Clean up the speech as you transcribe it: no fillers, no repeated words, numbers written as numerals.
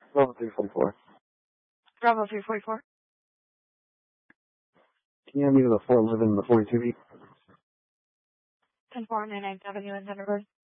Bravo 344. Bravo 344. Can you have me to the 411 and the 42 beat? 10-4 on 99th Avenue in Thunderbird.